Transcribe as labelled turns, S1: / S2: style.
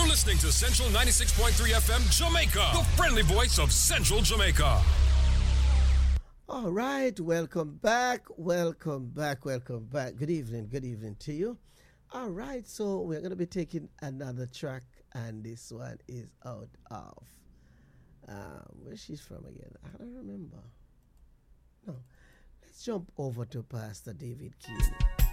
S1: listening to Central 96.3 FM Jamaica, the friendly voice of Central Jamaica.
S2: All right, welcome back. Good evening to you. All right, so we're going to be taking another track, and this one is out of, where she's from again? I don't remember. No, let's jump over to Pastor David Keane.